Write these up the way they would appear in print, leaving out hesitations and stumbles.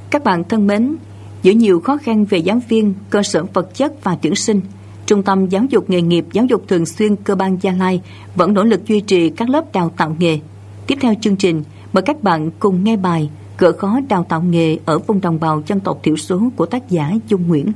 Các bạn thân mến, giữa nhiều khó khăn về giáo viên, cơ sở vật chất và tuyển sinh, Trung tâm Giáo dục Nghề nghiệp Giáo dục Thường xuyên Cơ bang Gia Lai vẫn nỗ lực duy trì các lớp đào tạo nghề. Tiếp theo chương trình, mời các bạn cùng nghe bài Gỡ khó đào tạo nghề ở vùng đồng bào dân tộc thiểu số của tác giả Dung Nguyễn.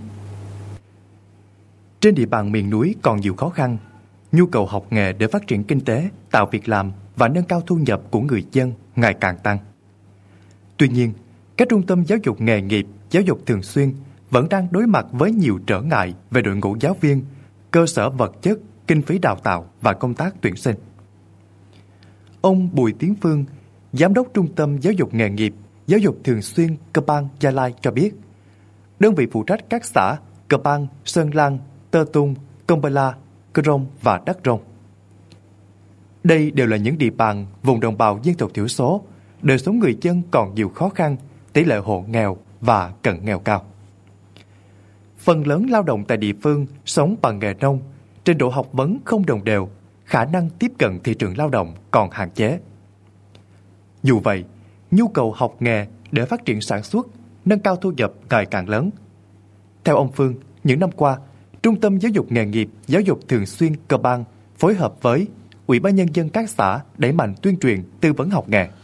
Trên địa bàn miền núi còn nhiều khó khăn, nhu cầu học nghề để phát triển kinh tế, tạo việc làm và nâng cao thu nhập của người dân ngày càng tăng. Tuy nhiên, các trung tâm giáo dục nghề nghiệp, giáo dục thường xuyên vẫn đang đối mặt với nhiều trở ngại về đội ngũ giáo viên, cơ sở vật chất, kinh phí đào tạo và công tác tuyển sinh. Ông Bùi Tiến Phương, Giám đốc Trung tâm Giáo dục Nghề nghiệp, Giáo dục Thường xuyên Cơ bang Gia Lai cho biết, đơn vị phụ trách các xã Cơ bang, Sơn Lan, Tơ Tung, Công Bơ La, Cơ Rông và Đắc Rông. Đây đều là những địa bàn vùng đồng bào dân tộc thiểu số, đời sống người dân còn nhiều khó khăn, tỷ lệ hộ nghèo và cận nghèo cao. Phần lớn lao động tại địa phương sống bằng nghề nông, trình độ học vấn không đồng đều, khả năng tiếp cận thị trường lao động còn hạn chế. Dù vậy, nhu cầu học nghề để phát triển sản xuất, nâng cao thu nhập ngày càng lớn. Theo ông Phương, những năm qua, Trung tâm Giáo dục Nghề nghiệp, Giáo dục Thường xuyên Cơ bang phối hợp với Ủy ban Nhân dân các xã đẩy mạnh tuyên truyền, tư vấn học nghề.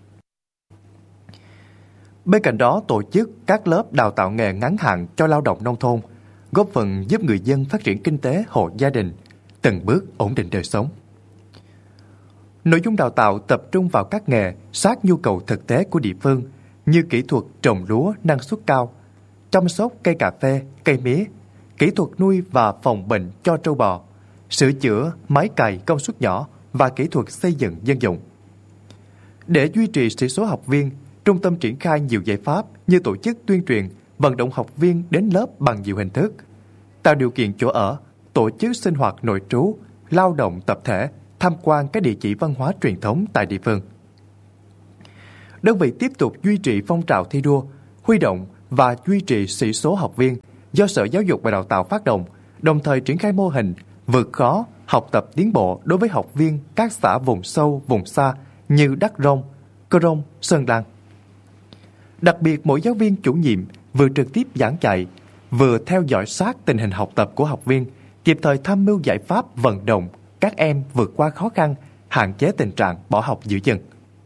Bên cạnh đó, tổ chức các lớp đào tạo nghề ngắn hạn cho lao động nông thôn, góp phần giúp người dân phát triển kinh tế hộ gia đình, từng bước ổn định đời sống. Nội dung đào tạo tập trung vào các nghề sát nhu cầu thực tế của địa phương như kỹ thuật trồng lúa năng suất cao, chăm sóc cây cà phê, cây mía, kỹ thuật nuôi và phòng bệnh cho trâu bò, sửa chữa máy cày công suất nhỏ và kỹ thuật xây dựng dân dụng. Để duy trì sĩ số học viên, trung tâm triển khai nhiều giải pháp như tổ chức tuyên truyền, vận động học viên đến lớp bằng nhiều hình thức, tạo điều kiện chỗ ở, tổ chức sinh hoạt nội trú, lao động tập thể, tham quan các địa chỉ văn hóa truyền thống tại địa phương. Đơn vị tiếp tục duy trì phong trào thi đua, huy động và duy trì sĩ số học viên do Sở Giáo dục và Đào tạo phát động, đồng thời triển khai mô hình vượt khó, học tập tiến bộ đối với học viên các xã vùng sâu, vùng xa như Đắc Rông, Cơ Rông, Sơn Lan. Đặc biệt, mỗi giáo viên chủ nhiệm vừa trực tiếp giảng dạy, vừa theo dõi sát tình hình học tập của học viên, kịp thời tham mưu giải pháp vận động các em vượt qua khó khăn, hạn chế tình trạng bỏ học giữa chừng.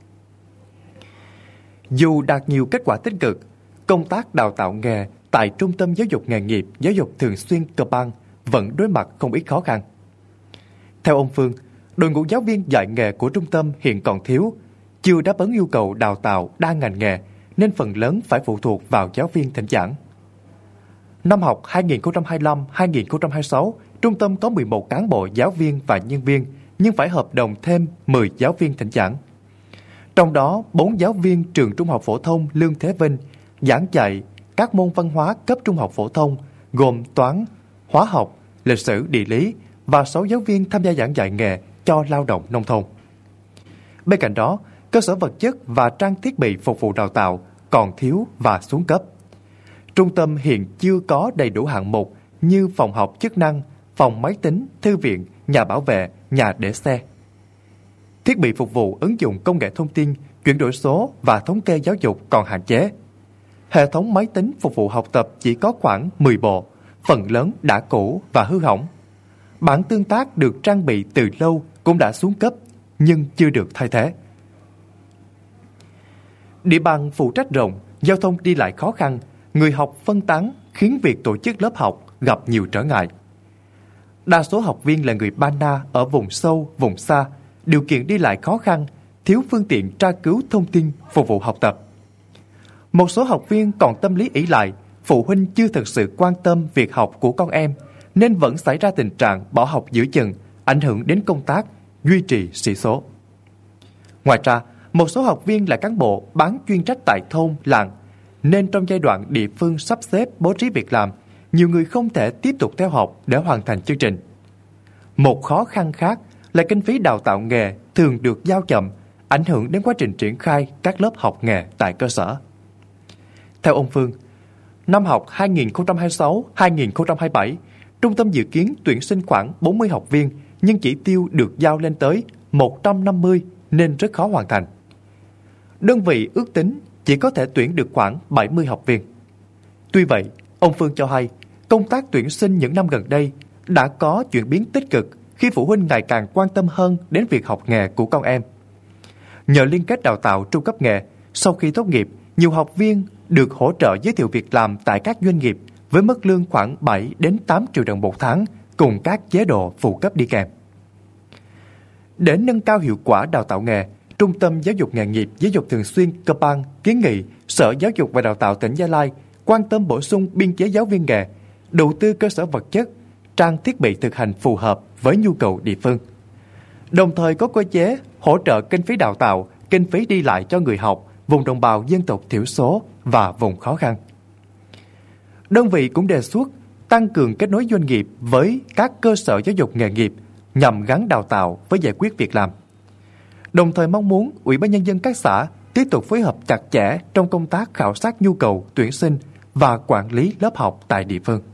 Dù đạt nhiều kết quả tích cực, công tác đào tạo nghề tại Trung tâm Giáo dục Nghề nghiệp, Giáo dục Thường xuyên Cơ bang vẫn đối mặt không ít khó khăn. Theo ông Phương, đội ngũ giáo viên dạy nghề của trung tâm hiện còn thiếu, chưa đáp ứng yêu cầu đào tạo đa ngành nghề, nên phần lớn phải phụ thuộc vào giáo viên thỉnh giảng. Năm học 2025-2026, trung tâm có 11 cán bộ giáo viên và nhân viên, nhưng phải hợp đồng thêm 10 giáo viên thỉnh giảng. Trong đó, 4 giáo viên trường Trung học phổ thông Lương Thế Vinh giảng dạy các môn văn hóa cấp trung học phổ thông gồm toán, hóa học, lịch sử, địa lý và 6 giáo viên tham gia giảng dạy nghề cho lao động nông thôn. Bên cạnh đó, cơ sở vật chất và trang thiết bị phục vụ đào tạo còn thiếu và xuống cấp. Trung tâm hiện chưa có đầy đủ hạng mục như phòng học chức năng, phòng máy tính, thư viện, nhà bảo vệ, nhà để xe. Thiết bị phục vụ ứng dụng công nghệ thông tin, chuyển đổi số và thống kê giáo dục còn hạn chế. Hệ thống máy tính phục vụ học tập chỉ có khoảng 10 bộ, phần lớn đã cũ và hư hỏng. Bảng tương tác được trang bị từ lâu cũng đã xuống cấp, nhưng chưa được thay thế. Địa bàn phụ trách rộng, giao thông đi lại khó khăn, người học phân tán khiến việc tổ chức lớp học gặp nhiều trở ngại. Đa số học viên là người Ba Na ở vùng sâu, vùng xa, điều kiện đi lại khó khăn, thiếu phương tiện tra cứu thông tin phục vụ học tập. Một số học viên còn tâm lý ỷ lại, phụ huynh chưa thực sự quan tâm việc học của con em, nên vẫn xảy ra tình trạng bỏ học giữa chừng, ảnh hưởng đến công tác duy trì sĩ số. Ngoài ra, một số học viên là cán bộ bán chuyên trách tại thôn, làng, nên trong giai đoạn địa phương sắp xếp bố trí việc làm, nhiều người không thể tiếp tục theo học để hoàn thành chương trình. Một khó khăn khác là kinh phí đào tạo nghề thường được giao chậm, ảnh hưởng đến quá trình triển khai các lớp học nghề tại cơ sở. Theo ông Phương, năm học 2026-2027, trung tâm dự kiến tuyển sinh khoảng 40 học viên, nhưng chỉ tiêu được giao lên tới 150 nên rất khó hoàn thành. Đơn vị ước tính chỉ có thể tuyển được khoảng 70 học viên. Tuy vậy, ông Phương cho hay, công tác tuyển sinh những năm gần đây đã có chuyển biến tích cực khi phụ huynh ngày càng quan tâm hơn đến việc học nghề của con em. Nhờ liên kết đào tạo trung cấp nghề, sau khi tốt nghiệp, nhiều học viên được hỗ trợ giới thiệu việc làm tại các doanh nghiệp với mức lương khoảng 7 đến 8 triệu đồng một tháng cùng các chế độ phụ cấp đi kèm. Để nâng cao hiệu quả đào tạo nghề, Trung tâm Giáo dục Nghề nghiệp Giáo dục Thường xuyên Cơ Bang kiến nghị Sở Giáo dục và Đào tạo tỉnh Gia Lai quan tâm bổ sung biên chế giáo viên nghề, đầu tư cơ sở vật chất, trang thiết bị thực hành phù hợp với nhu cầu địa phương. Đồng thời có cơ chế hỗ trợ kinh phí đào tạo, kinh phí đi lại cho người học, vùng đồng bào dân tộc thiểu số và vùng khó khăn. Đơn vị cũng đề xuất tăng cường kết nối doanh nghiệp với các cơ sở giáo dục nghề nghiệp nhằm gắn đào tạo với giải quyết việc làm. Đồng thời mong muốn Ủy ban Nhân dân các xã tiếp tục phối hợp chặt chẽ trong công tác khảo sát nhu cầu tuyển sinh và quản lý lớp học tại địa phương.